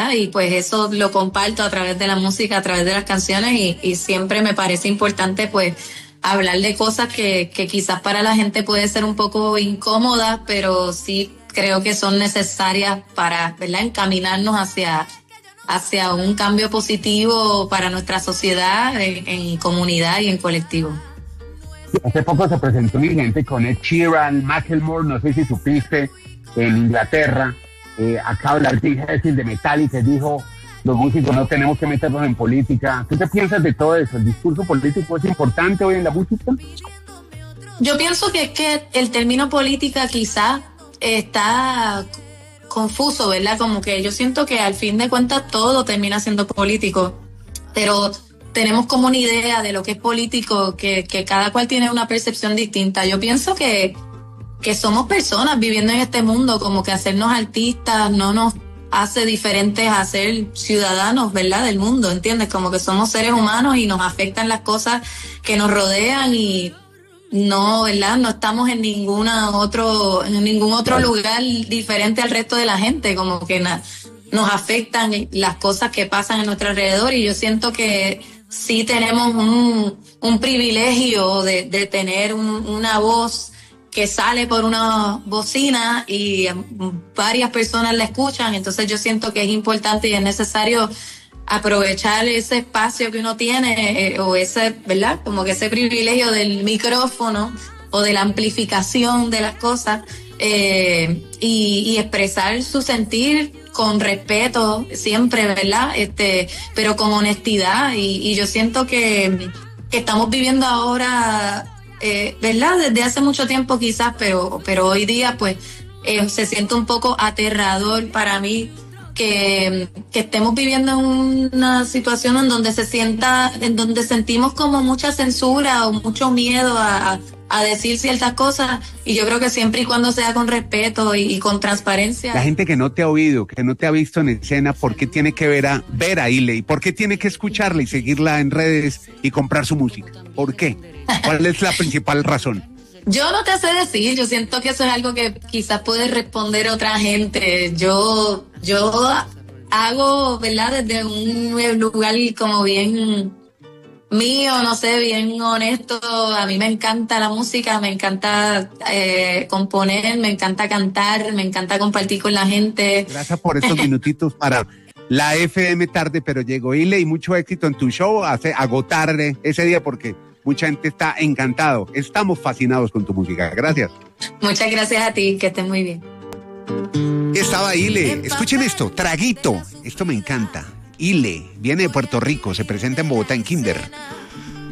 ¿verdad? Y pues eso lo comparto a través de la música, a través de las canciones y siempre me parece importante pues hablar de cosas que quizás para la gente puede ser un poco incómodas, pero sí creo que son necesarias para, ¿verdad?, encaminarnos hacia un cambio positivo para nuestra sociedad en comunidad y en colectivo. Hace poco se presentó mi gente con Ed Sheeran, Macklemore, no sé si supiste, en Inglaterra. Acá la artista de Metallica dijo, los músicos no tenemos que meternos en política. ¿Tú qué piensas de todo eso? ¿El discurso político es importante hoy en la música? Yo pienso que es que el término política quizás está confuso, ¿verdad? Como que yo siento que al fin de cuentas todo termina siendo político, pero tenemos como una idea de lo que es político, que cada cual tiene una percepción distinta. Yo pienso que somos personas viviendo en este mundo, como que hacernos artistas no nos hace diferentes a ser ciudadanos, ¿verdad?, del mundo, ¿entiendes? Como que somos seres humanos y nos afectan las cosas que nos rodean y no, ¿verdad?, no estamos en ningún otro lugar diferente al resto de la gente, como que nos afectan las cosas que pasan a nuestro alrededor y yo siento que sí tenemos un privilegio de tener una voz que sale por una bocina y varias personas la escuchan, entonces yo siento que es importante y es necesario aprovechar ese espacio que uno tiene o ese, ¿verdad?, como que ese privilegio del micrófono o de la amplificación de las cosas y expresar su sentir con respeto siempre, ¿verdad?, pero con honestidad y yo siento que estamos viviendo ahora, ¿verdad?, desde hace mucho tiempo quizás, pero hoy día pues se siente un poco aterrador para mí que estemos viviendo en una situación en donde sentimos como mucha censura o mucho miedo a decir ciertas cosas y yo creo que siempre y cuando sea con respeto y con transparencia. La gente que no te ha oído, que no te ha visto en escena, ¿por qué tiene que ver a Iley? ¿Por qué tiene que escucharla y seguirla en redes y comprar su música? ¿Por qué? ¿Cuál es la principal razón? Yo no te sé decir, yo siento que eso es algo que quizás puede responder otra gente. Yo hago, ¿verdad?, desde un lugar como bien mío, no sé, bien honesto. A mí me encanta la música, me encanta componer, me encanta cantar, me encanta compartir con la gente. Gracias por estos minutitos para la FM Tarde, pero llegó Iley, mucho éxito en tu show, agotar ese día porque mucha gente está encantado. Estamos fascinados con tu música. Gracias. Muchas gracias a ti, que estés muy bien. Estaba Iley. Escuchen esto, Traguito. Esto me encanta. Iley viene de Puerto Rico, se presenta en Bogotá en Kinder.